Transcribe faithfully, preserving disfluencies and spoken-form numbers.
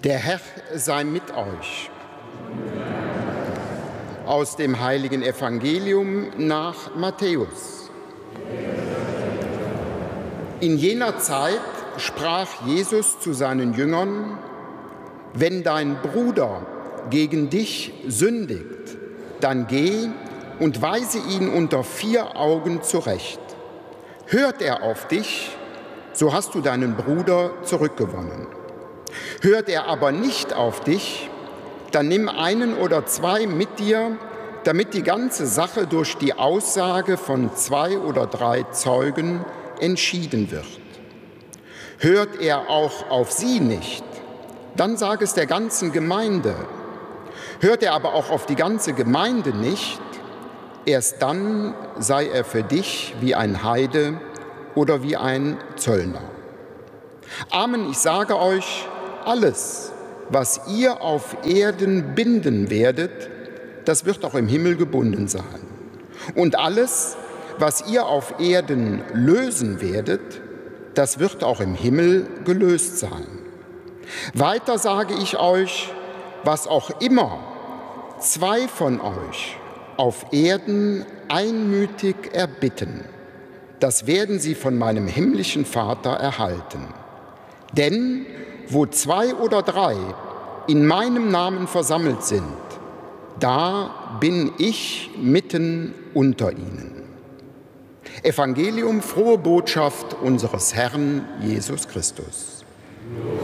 Der Herr sei mit euch. Aus dem heiligen Evangelium nach Matthäus. In jener Zeit sprach Jesus zu seinen Jüngern: Wenn dein Bruder gegen dich sündigt, dann geh und weise ihn unter vier Augen zurecht. Hört er auf dich, so hast du deinen Bruder zurückgewonnen. Hört er aber nicht auf dich, dann nimm einen oder zwei mit dir, damit die ganze Sache durch die Aussage von zwei oder drei Zeugen entschieden wird. Hört er auch auf sie nicht, dann sag es der ganzen Gemeinde. Hört er aber auch auf die ganze Gemeinde nicht, erst dann sei er für dich wie ein Heide oder wie ein Zöllner. Amen, ich sage euch, alles, was ihr auf Erden binden werdet, das wird auch im Himmel gebunden sein. Und alles, was ihr auf Erden lösen werdet, das wird auch im Himmel gelöst sein. Weiter sage ich euch, was auch immer zwei von euch auf Erden einmütig erbitten, das werden sie von meinem himmlischen Vater erhalten. Denn wo zwei oder drei in meinem Namen versammelt sind, da bin ich mitten unter ihnen. Evangelium, frohe Botschaft unseres Herrn Jesus Christus.